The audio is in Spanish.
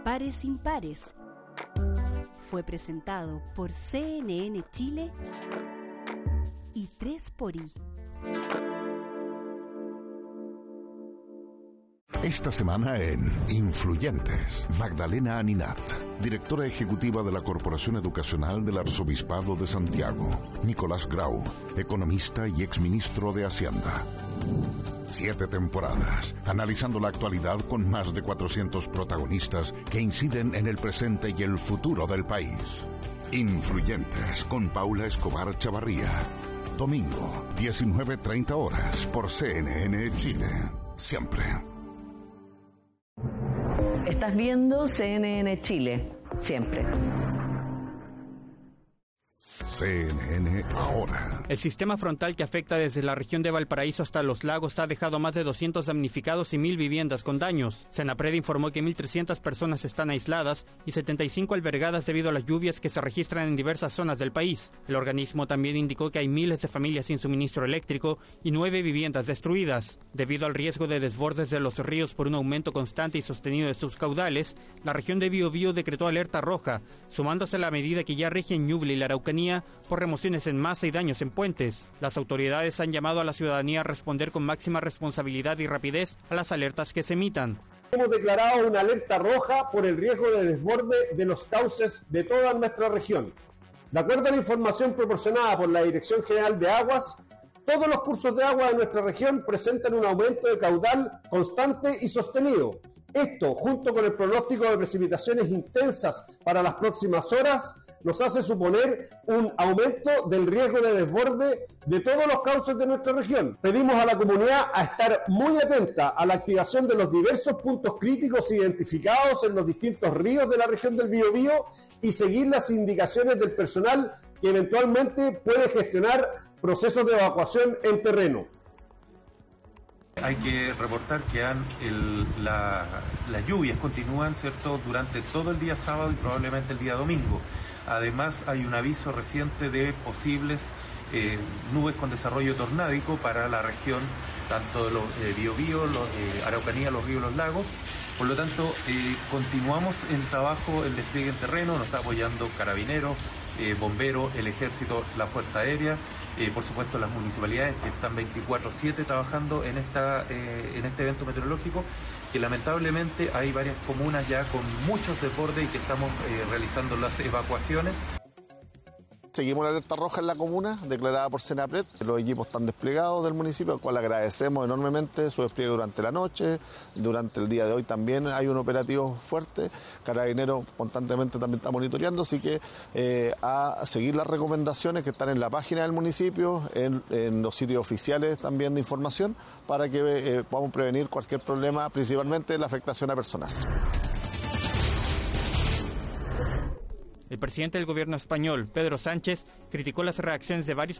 Pares Impares fue presentado por CNN Chile y 3xI. Esta semana en Influyentes, Magdalena Aninat, directora ejecutiva de la Corporación Educacional del Arzobispado de Santiago. Nicolás Grau, economista y exministro de Hacienda. 7 temporadas, analizando la actualidad con más de 400 protagonistas que inciden en el presente y el futuro del país. Influyentes, con Paula Escobar Chavarría. Domingo, 19:30 horas, por CNN Chile. Siempre. Estás viendo CNN Chile, siempre. CNN Ahora. El sistema frontal que afecta desde la región de Valparaíso hasta Los Lagos ha dejado más de 200 damnificados y 1.000 viviendas con daños. Senapred informó que 1.300 personas están aisladas y 75 albergadas debido a las lluvias que se registran en diversas zonas del país. El organismo también indicó que hay miles de familias sin suministro eléctrico y 9 viviendas destruidas. Debido al riesgo de desbordes de los ríos por un aumento constante y sostenido de sus caudales, la región de Biobío decretó alerta roja, sumándose a la medida que ya rige en Ñuble y la Araucanía por remociones en masa y daños en puentes. Las autoridades han llamado a la ciudadanía a responder con máxima responsabilidad y rapidez a las alertas que se emitan. Hemos declarado una alerta roja por el riesgo de desborde de los cauces de toda nuestra región. De acuerdo a la información proporcionada por la Dirección General de Aguas, todos los cursos de agua de nuestra región presentan un aumento de caudal constante y sostenido. Esto, junto con el pronóstico de precipitaciones intensas para las próximas horas, nos hace suponer un aumento del riesgo de desborde de todos los cauces de nuestra región. Pedimos a la comunidad a estar muy atenta a la activación de los diversos puntos críticos identificados en los distintos ríos de la región del Biobío y seguir las indicaciones del personal que eventualmente puede gestionar procesos de evacuación en terreno. Hay que reportar que las lluvias continúan, ¿cierto?, durante todo el día sábado y probablemente el día domingo. Además, hay un aviso reciente de posibles nubes con desarrollo tornádico para la región, tanto de los Biobío, Araucanía, los ríos, los lagos. Por lo tanto, continuamos el trabajo, el despliegue en terreno, nos está apoyando Carabineros, Bomberos, el Ejército, la Fuerza Aérea, por supuesto las municipalidades que están 24/7 trabajando en este evento meteorológico, que lamentablemente hay varias comunas ya con muchos desbordes y que estamos realizando las evacuaciones. Seguimos la alerta roja en la comuna, declarada por Senapred. Los equipos están desplegados del municipio, al cual agradecemos enormemente su despliegue durante la noche. Durante el día de hoy también hay un operativo fuerte. Carabineros constantemente también está monitoreando, así que a seguir las recomendaciones que están en la página del municipio, en los sitios oficiales también de información, para que podamos prevenir cualquier problema, principalmente la afectación a personas. El presidente del gobierno español, Pedro Sánchez, criticó las reacciones de varios